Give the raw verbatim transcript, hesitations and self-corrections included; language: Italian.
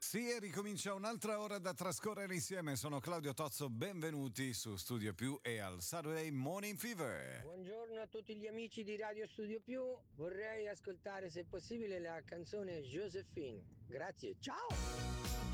Sì, e ricomincia un'altra ora da trascorrere insieme. Sono Claudio Tozzo, benvenuti su Studio Più e al Saturday Morning Fever. Buongiorno a tutti gli amici di Radio Studio Più. Vorrei ascoltare, se possibile, la canzone Josephine. Grazie, ciao!